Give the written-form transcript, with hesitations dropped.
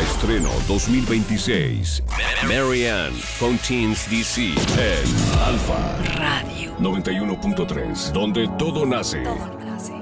Estreno 2026. Marianne con Teens DC en Alfa Radio 91.3, donde todo nace. Todo nace.